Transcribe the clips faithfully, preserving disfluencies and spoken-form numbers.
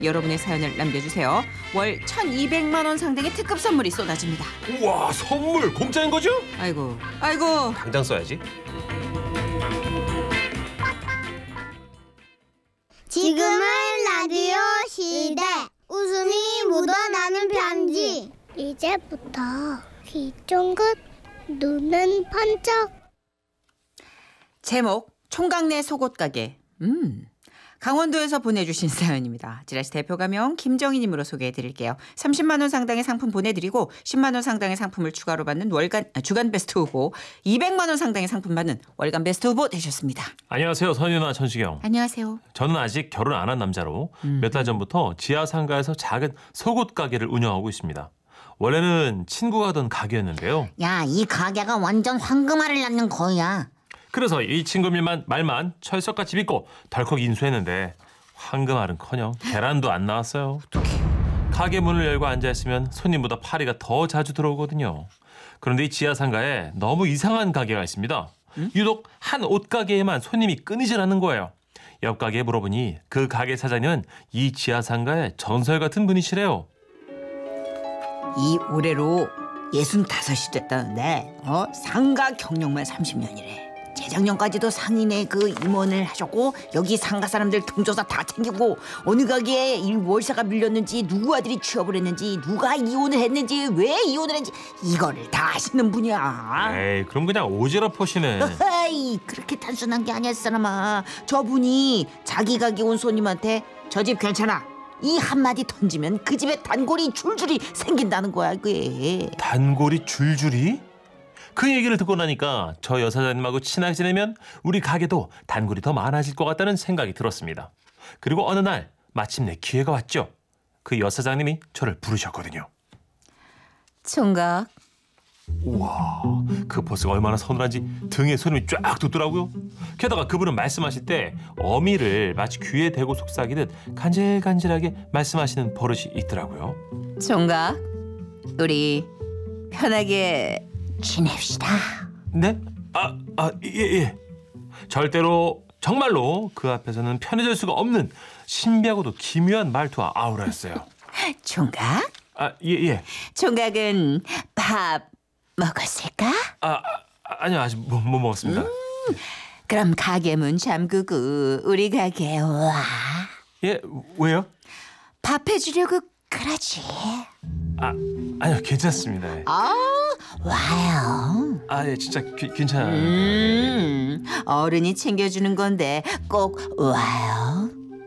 여러분의 사연을 남겨주세요. 월 천이백만 원 상당의 특급 선물이 쏟아집니다. 우와, 선물 공짜인 거죠? 아이고 아이고. 당장 써야지. 지금은 라디오 시대. 웃음이 묻어나는 편지. 이제부터 귀 쫑긋 눈은 번쩍. 제목 총각내 속옷가게. 음, 강원도에서 보내주신 사연입니다. 지라시 대표 가명 김정희님으로 소개해드릴게요. 삼십만 원 상당의 상품 보내드리고 십만 원 상당의 상품을 추가로 받는 월간 아, 주간 베스트 후보, 이백만 원 상당의 상품 받는 월간 베스트 후보 되셨습니다. 안녕하세요, 선윤아, 천식영. 안녕하세요. 저는 아직 결혼 안 한 남자로 음. 몇 달 전부터 지하 상가에서 작은 속옷 가게를 운영하고 있습니다. 원래는 친구가 하던 가게였는데요. 야, 이 가게가 완전 황금알을 낳는 거야. 그래서 이 친구 밀만 말만 철석같이 믿고 덜컥 인수했는데 황금알은커녕 계란도 안 나왔어요. 가게 문을 열고 앉아있으면 손님보다 파리가 더 자주 들어오거든요. 그런데 이 지하 상가에 너무 이상한 가게가 있습니다. 음? 유독 한 옷가게에만 손님이 끊이질 않는 거예요. 옆 가게에 물어보니 그 가게 사장님은 이 지하 상가의 전설 같은 분이시래요. 이 올해로 예순다섯이 됐다는데 어? 상가 경력만 삼십 년이래. 재작년까지도 상인의 그 임원을 하셨고 여기 상가 사람들 경조사 다 챙기고 어느 가게에 이 월세가 밀렸는지 누구 아들이 취업을 했는지 누가 이혼을 했는지 왜 이혼을 했는지 이거를 다 아시는 분이야. 에이, 그럼 그냥 오지랖 퍼시네. 에이, 그렇게 단순한 게 아니야, 사람아. 저분이 자기 가게 온 손님한테 저 집 괜찮아 이 한마디 던지면 그 집에 단골이 줄줄이 생긴다는 거야. 그게 단골이 줄줄이? 그 얘기를 듣고 나니까 저 여사장님하고 친하게 지내면 우리 가게도 단골이 더 많아질 것 같다는 생각이 들었습니다. 그리고 어느 날 마침내 기회가 왔죠. 그 여사장님이 저를 부르셨거든요. 총각. 우와, 그 버스가 얼마나 서늘한지 등에 소름이 쫙 돋더라고요. 게다가 그분은 말씀하실 때 어미를 마치 귀에 대고 속삭이듯 간질간질하게 말씀하시는 버릇이 있더라고요. 총각, 우리 편하게 지냅시다. 네? 아, 아, 예, 예. 절대로 정말로 그 앞에서는 편해질 수가 없는 신비하고도 기묘한 말투와 아우라였어요. 총각? 아, 예, 예. 총각은 밥 먹었을까? 아, 아 아니요, 아직 못, 못 먹었습니다. 음, 그럼 가게 문 잠그고 우리 가게 와. 예, 왜요? 밥 해주려고 그러지. 아, 아니요, 괜찮습니다. 아, 와요. 아, 예, 진짜 기, 괜찮아요. 음, 어른이 챙겨주는 건데 꼭 와요.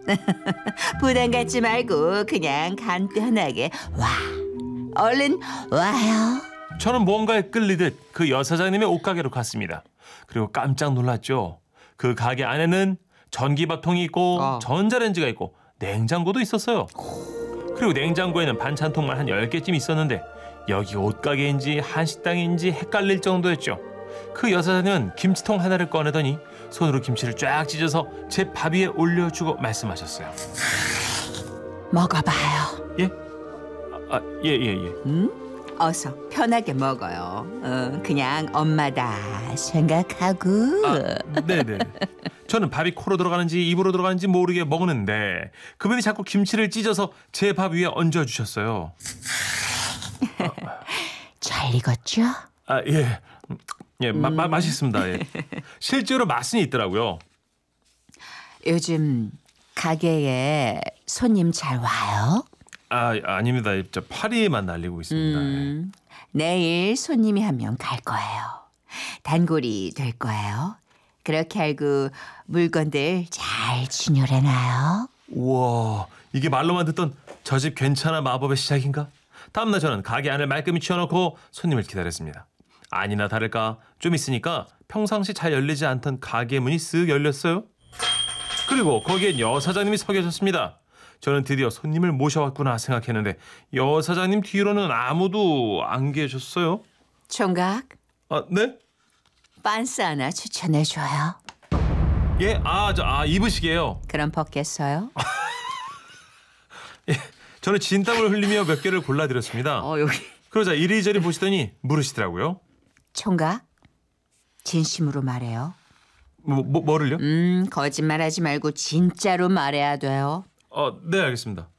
부담 갖지 말고 그냥 간단하게 와. 얼른 와요. 저는 뭔가에 끌리듯 그 여사장님의 옷가게로 갔습니다. 그리고 깜짝 놀랐죠. 그 가게 안에는 전기밥통이 있고 어. 전자레인지가 있고 냉장고도 있었어요. 그리고 냉장고에는 반찬통만 한 열 개쯤 있었는데 여기 옷가게인지 한식당인지 헷갈릴 정도였죠. 그 여사장은 김치통 하나를 꺼내더니 손으로 김치를 쫙 찢어서 제 밥 위에 올려주고 말씀하셨어요. 먹어봐요. 예? 아, 예, 예, 예. 음? 어서 편하게 먹어요. 어, 그냥 엄마다 생각하고. 아, 네네. 저는 밥이 코로 들어가는지 입으로 들어가는지 모르게 먹는데 그분이 자꾸 김치를 찢어서 제 밥 위에 얹어주셨어요. 잘 익었죠? 아, 예. 예, 마, 마, 맛있습니다. 예. 실제로 맛은 있더라고요. 요즘 가게에 손님 잘 와요? 아, 아닙니다. 저 파리만 날리고 있습니다. 음, 내일 손님이 한 명 갈 거예요. 단골이 될 거예요. 그렇게 알고 물건들 잘 진열해놔요. 우와, 이게 말로만 듣던 저 집 괜찮아 마법의 시작인가? 다음날 저는 가게 안을 말끔히 치워놓고 손님을 기다렸습니다. 아니나 다를까 좀 있으니까 평상시 잘 열리지 않던 가게 문이 쓱 열렸어요. 그리고 거기엔 여사장님이 서 계셨습니다. 저는 드디어 손님을 모셔왔구나 생각했는데 여사장님 뒤로는 아무도 안 계셨어요. 총각, 아, 네? 반스 하나 추천해줘요. 예, 아, 저, 아, 입으시게요. 그럼 벗겠어요? 예, 저는 진땀을 흘리며 몇 개를 골라드렸습니다. 어, 여기. 그러자 이리저리 보시더니 물으시더라고요. 총각, 진심으로 말해요. 뭐, 뭐, 뭐를요? 음, 거짓말하지 말고 진짜로 말해야 돼요. 어, 네, 알겠습니다.